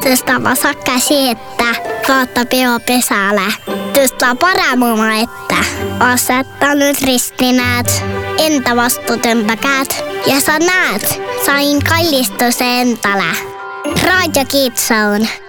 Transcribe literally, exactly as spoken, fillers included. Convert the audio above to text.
Tõsta vasak käsi ette, vaata peo pesäle. Tõsta parem oma ette. Aseta nüüd risti näed. Enda vastu tõmba käed. Ja sa näed, sain kallistuse endale. Raadio Kids Zone.